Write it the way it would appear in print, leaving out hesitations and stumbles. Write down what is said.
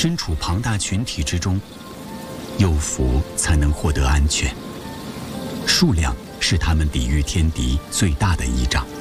身处庞大群体之中，幼孚才能获得安全。数量是它们抵御天敌最大的依仗。